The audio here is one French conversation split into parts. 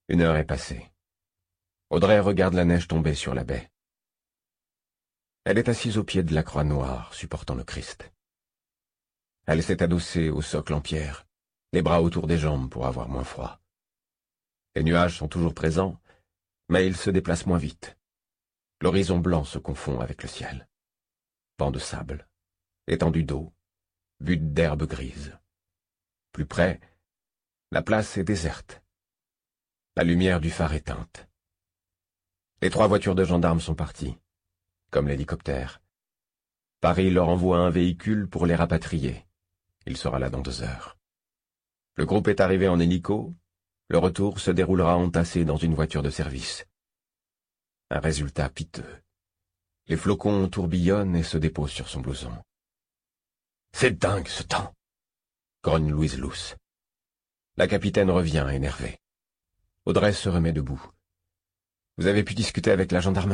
Une heure est passée. Audrey regarde la neige tomber sur la baie. Elle est assise au pied de la croix noire, supportant le Christ. Elle s'est adossée au socle en pierre, les bras autour des jambes pour avoir moins froid. Les nuages sont toujours présents, mais ils se déplacent moins vite. L'horizon blanc se confond avec le ciel. Pans de sable, étendue d'eau, butte d'herbe grise. Plus près, la place est déserte. La lumière du phare éteinte. Les 3 voitures de gendarmes sont parties, comme l'hélicoptère. Paris leur envoie un véhicule pour les rapatrier. Il sera là dans 2 heures. Le groupe est arrivé en hélico. Le retour se déroulera entassé dans une voiture de service. Un résultat piteux. Les flocons tourbillonnent et se déposent sur son blouson. « C'est dingue, ce temps !» grogne Louise Lousse. La capitaine revient, énervée. Audrey se remet debout. « Vous avez pu discuter avec la gendarmerie ?»«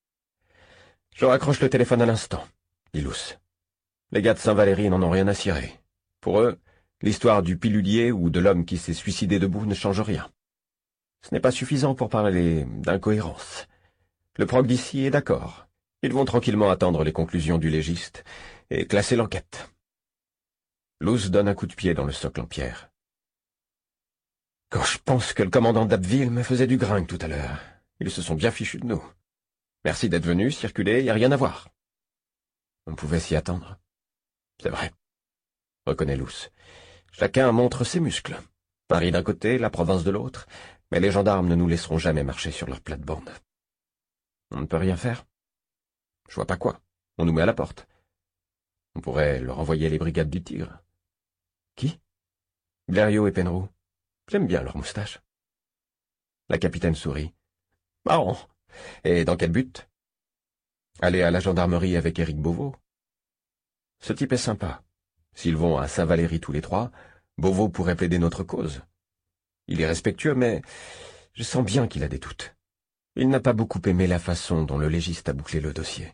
Je raccroche le téléphone à l'instant, » dit Lousse. « Les gars de Saint-Valéry n'en ont rien à cirer. Pour eux, l'histoire du pilulier ou de l'homme qui s'est suicidé debout ne change rien. Ce n'est pas suffisant pour parler d'incohérence. Le proc d'ici est d'accord. Ils vont tranquillement attendre les conclusions du légiste et classer l'enquête. » Lousse donne un coup de pied dans le socle en pierre. « Quand je pense que le commandant d'Abbeville me faisait du gringue tout à l'heure, ils se sont bien fichus de nous. Merci d'être venus, circuler, y a rien à voir. » On pouvait s'y attendre. C'est vrai, reconnaît Lousse. Chacun montre ses muscles. Paris d'un côté, la province de l'autre, mais les gendarmes ne nous laisseront jamais marcher sur leur plate-bande. On ne peut rien faire. Je vois pas quoi. On nous met à la porte. On pourrait leur envoyer les brigades du Tigre. Qui? Blériot et Penroux. J'aime bien leur moustache. La capitaine sourit. Marrant. Et dans quel but? Aller à la gendarmerie avec Éric Beauvau. Ce type est sympa. S'ils vont à Saint-Valéry tous les 3, Beauvau pourrait plaider notre cause. Il est respectueux, mais je sens bien qu'il a des doutes. Il n'a pas beaucoup aimé la façon dont le légiste a bouclé le dossier.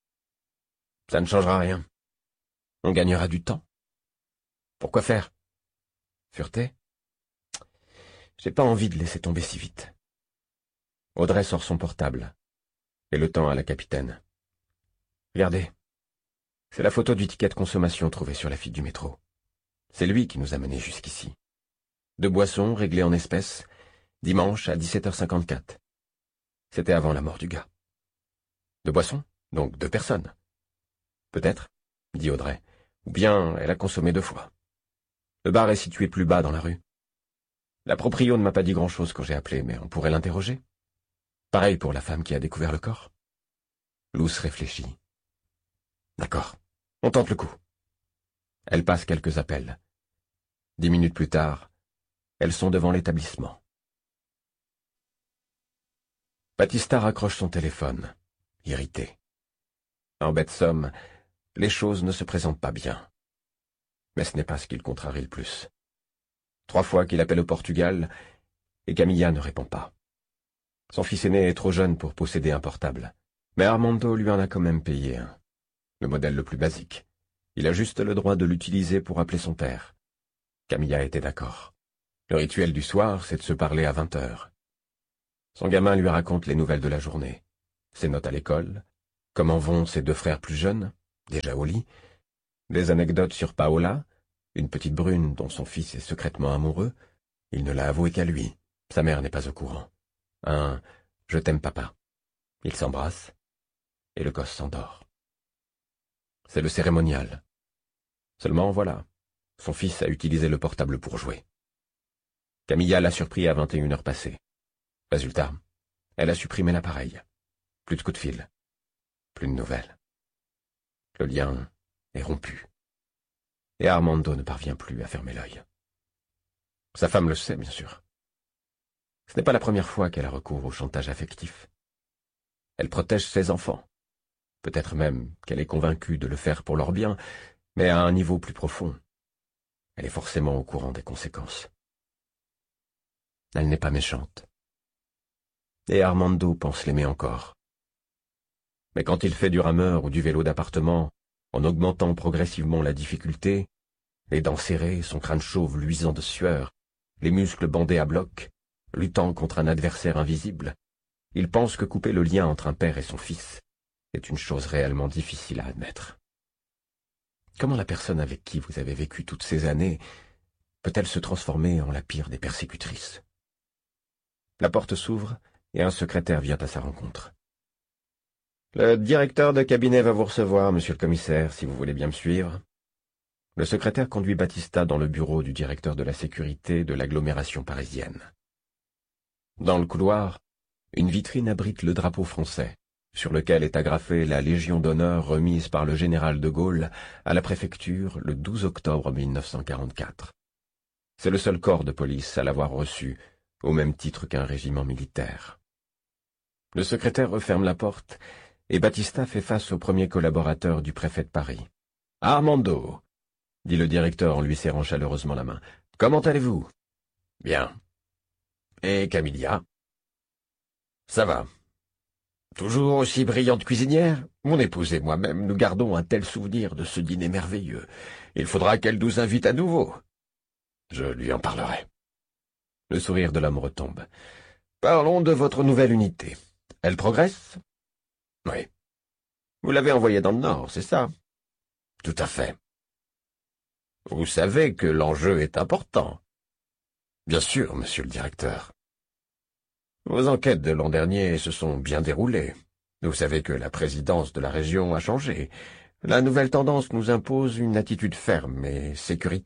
Ça ne changera rien. On gagnera du temps. Pourquoi faire? Fureté? J'ai pas envie de laisser tomber si vite. Audrey sort son portable et le tend à la capitaine. Regardez. C'est la photo du ticket de consommation trouvé sur la file du métro. C'est lui qui nous a menés jusqu'ici. 2 boissons réglées en espèces, dimanche à 17h54. C'était avant la mort du gars. 2 boissons, donc 2 personnes. Peut-être, dit Audrey, ou bien elle a consommé 2 fois. Le bar est situé plus bas dans la rue. La proprio ne m'a pas dit grand-chose quand j'ai appelé, mais on pourrait l'interroger. Pareil pour la femme qui a découvert le corps. Lousse réfléchit. D'accord, on tente le coup. Elle passe quelques appels. 10 minutes plus tard, elles sont devant l'établissement. Battista raccroche son téléphone, irrité. En bête somme, les choses ne se présentent pas bien. Mais ce n'est pas ce qui le contrarie le plus. 3 fois qu'il appelle au Portugal, et Camilla ne répond pas. Son fils aîné est trop jeune pour posséder un portable, mais Armando lui en a quand même payé un. Le modèle le plus basique. Il a juste le droit de l'utiliser pour appeler son père. Camilla était d'accord. Le rituel du soir, c'est de se parler à 20h. Son gamin lui raconte les nouvelles de la journée, ses notes à l'école, comment vont ses 2 frères plus jeunes, déjà au lit, des anecdotes sur Paola, une petite brune dont son fils est secrètement amoureux. Il ne l'a avoué qu'à lui. Sa mère n'est pas au courant. Un « je t'aime papa ». Ils s'embrassent, et le gosse s'endort. C'est le cérémonial. Seulement, voilà, son fils a utilisé le portable pour jouer. Camilla l'a surpris à 21h passées. Résultat, elle a supprimé l'appareil. Plus de coups de fil. Plus de nouvelles. Le lien est rompu. Et Armando ne parvient plus à fermer l'œil. Sa femme le sait, bien sûr. Ce n'est pas la première fois qu'elle a recours au chantage affectif. Elle protège ses enfants. Peut-être même qu'elle est convaincue de le faire pour leur bien, mais à un niveau plus profond. Elle est forcément au courant des conséquences. Elle n'est pas méchante. Et Armando pense l'aimer encore. Mais quand il fait du rameur ou du vélo d'appartement, en augmentant progressivement la difficulté, les dents serrées, son crâne chauve luisant de sueur, les muscles bandés à bloc, luttant contre un adversaire invisible, il pense que couper le lien entre un père et son fils est une chose réellement difficile à admettre. Comment la personne avec qui vous avez vécu toutes ces années peut-elle se transformer en la pire des persécutrices? La porte s'ouvre et un secrétaire vient à sa rencontre. « Le directeur de cabinet va vous recevoir, monsieur le commissaire, si vous voulez bien me suivre. » Le secrétaire conduit Battista dans le bureau du directeur de la sécurité de l'agglomération parisienne. Dans le couloir, une vitrine abrite le drapeau français, sur lequel est agrafée la Légion d'honneur remise par le général de Gaulle à la préfecture le 12 octobre 1944. C'est le seul corps de police à l'avoir reçu, au même titre qu'un régiment militaire. Le secrétaire referme la porte, et Battista fait face au premier collaborateur du préfet de Paris. « Armando !» dit le directeur en lui serrant chaleureusement la main. « Comment allez-vous ?»« Bien. Et Camilla ?»« Ça va. Toujours aussi brillante cuisinière ? Mon épouse et moi-même, nous gardons un tel souvenir de ce dîner merveilleux. Il faudra qu'elle nous invite à nouveau. » Je lui en parlerai. Le sourire de l'homme retombe. « Parlons de votre nouvelle unité. Elle progresse ? » « Oui. Vous l'avez envoyée dans le Nord, c'est ça ? » ?»« Tout à fait. » « Vous savez que l'enjeu est important. »« Bien sûr, monsieur le directeur. » « Vos enquêtes de l'an dernier se sont bien déroulées. Vous savez que la présidence de la région a changé. La nouvelle tendance nous impose une attitude ferme et sécuritaire. »«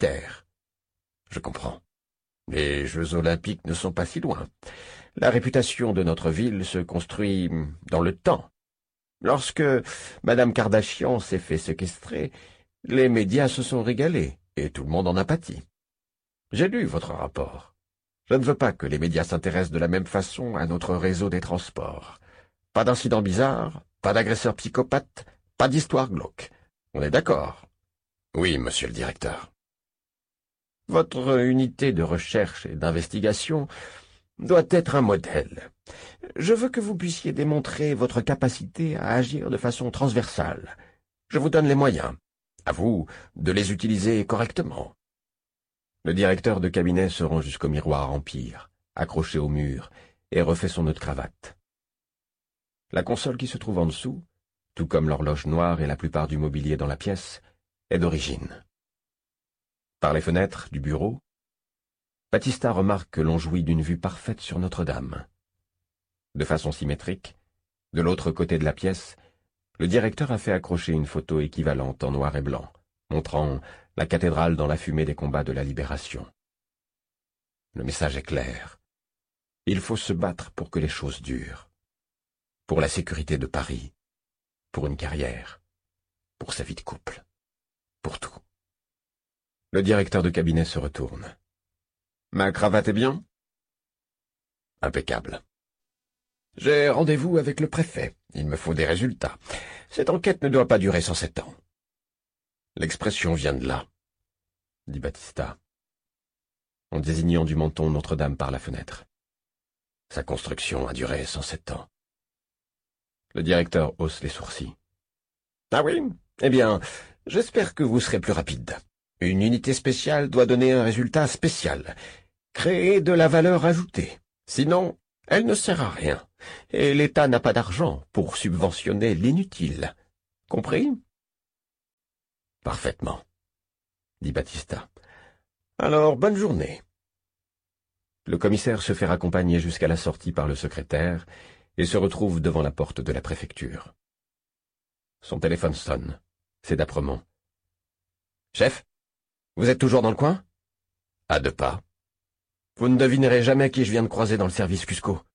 Je comprends. Les Jeux olympiques ne sont pas si loin. La réputation de notre ville se construit dans le temps. Lorsque Madame Kardashian s'est fait séquestrer, les médias se sont régalés, et tout le monde en a pâti. J'ai lu votre rapport. Je ne veux pas que les médias s'intéressent de la même façon à notre réseau des transports. Pas d'incidents bizarres, pas d'agresseurs psychopathes, pas d'histoires glauques. On est d'accord? Oui, monsieur le directeur. Votre unité de recherche et d'investigation doit être un modèle. Je veux que vous puissiez démontrer votre capacité à agir de façon transversale. Je vous donne les moyens. À vous de les utiliser correctement. Le directeur de cabinet se rend jusqu'au miroir Empire, accroché au mur, et refait son nœud de cravate. La console qui se trouve en dessous, tout comme l'horloge noire et la plupart du mobilier dans la pièce, est d'origine. Par les fenêtres du bureau, Battista remarque que l'on jouit d'une vue parfaite sur Notre-Dame. De façon symétrique, de l'autre côté de la pièce, le directeur a fait accrocher une photo équivalente en noir et blanc, montrant la cathédrale dans la fumée des combats de la Libération. Le message est clair. Il faut se battre pour que les choses durent. Pour la sécurité de Paris, pour une carrière, pour sa vie de couple, pour tout. Le directeur de cabinet se retourne. « Ma cravate est bien ?»« Impeccable. » « J'ai rendez-vous avec le préfet. Il me faut des résultats. Cette enquête ne doit pas durer 107 ans. » L'expression vient de là, dit Battista, en désignant du menton Notre-Dame par la fenêtre. Sa construction a duré 107 ans. Le directeur hausse les sourcils. Ah oui? Eh bien, j'espère que vous serez plus rapide. Une unité spéciale doit donner un résultat spécial, créer de la valeur ajoutée. Sinon, elle ne sert à rien, et l'État n'a pas d'argent pour subventionner l'inutile. Compris? Parfaitement, dit Battista. Alors, bonne journée. Le commissaire se fait raccompagner jusqu'à la sortie par le secrétaire et se retrouve devant la porte de la préfecture. Son téléphone sonne. C'est d'Apremont. « Chef, vous êtes toujours dans le coin ?»« À 2 pas. »« Vous ne devinerez jamais qui je viens de croiser dans le service Cusco.